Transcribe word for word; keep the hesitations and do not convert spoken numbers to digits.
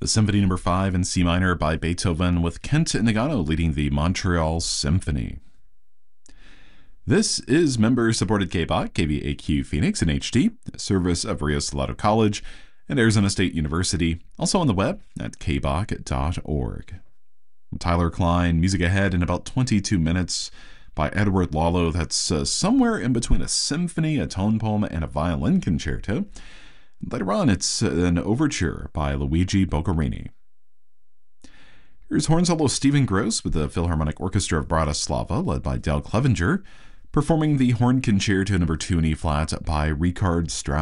Symphony Number five in C minor by Beethoven, with Kent Nagano leading the Montreal Symphony. This is member-supported K B O C, K V A Q Phoenix in H D, service of Rio Salado College and Arizona State University, also on the web at k b o c dot org. Tyler Klein, music ahead in about twenty-two minutes by Edward Lalo. That's uh, somewhere in between a symphony, a tone poem, and a violin concerto. Later on, it's an overture by Luigi Boccherini. Here's horn solo Stephen Gross with the Philharmonic Orchestra of Bratislava, led by Dale Clevenger, performing the Horn Concerto Number two in E-flat by Richard Strauss.